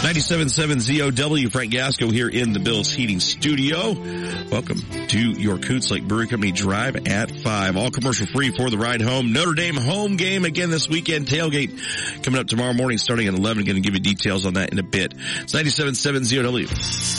97.7 ZOW, Frank Gasco here in the Bills Heating Studio. Welcome to your Coots Lake Brewery Company Drive at 5. All commercial free for the ride home. Notre Dame home game again this weekend. Tailgate coming up tomorrow morning starting at 11. Going to give you details on that in a bit. It's 97.7 ZOW.